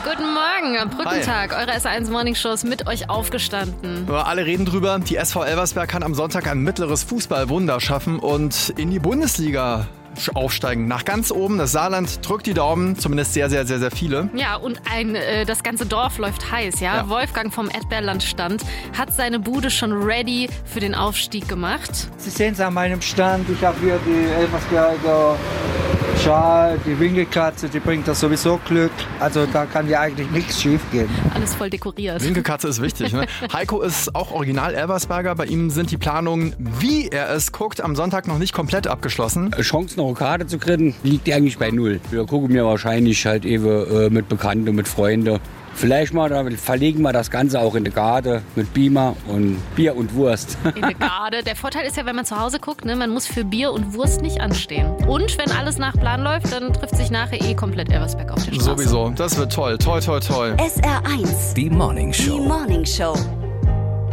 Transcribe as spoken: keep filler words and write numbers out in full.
Guten Morgen, am Brückentag. Hi. Eure S eins Morning Show ist mit euch aufgestanden. Ja, alle reden drüber. Die S V Elversberg kann am Sonntag ein mittleres Fußballwunder schaffen und in die Bundesliga aufsteigen. Nach ganz oben, das Saarland drückt die Daumen, zumindest sehr, sehr, sehr, sehr viele. Ja, und ein, äh, das ganze Dorf läuft heiß, ja? ja. Wolfgang vom Erdbeerland-Stand hat seine Bude schon ready für den Aufstieg gemacht. Sie sehen es an meinem Stand, ich habe hier die Elversberger Schal, die Winkelkatze, die bringt das sowieso Glück. Also da kann ja eigentlich nichts schief gehen. Alles voll dekoriert. Winkelkatze ist wichtig, ne? Heiko ist auch original Elversberger. Bei ihm sind die Planungen, wie er es guckt, am Sonntag noch nicht komplett abgeschlossen. Chance, eine Rokade zu kriegen, liegt eigentlich bei null. Wir gucken mir wahrscheinlich halt eben äh, mit Bekannten, mit Freunden. Vielleicht mal, da verlegen wir das Ganze auch in die Garde mit Beamer und Bier und Wurst. In die Garde. Der Vorteil ist ja, wenn man zu Hause guckt, ne, man muss für Bier und Wurst nicht anstehen. Und wenn alles nach Plan läuft, dann trifft sich nachher eh komplett Elversberg auf der Straße. Sowieso, das wird toll. Toll, toll, toll. S R eins. Die Morning Show. Die Morning Show.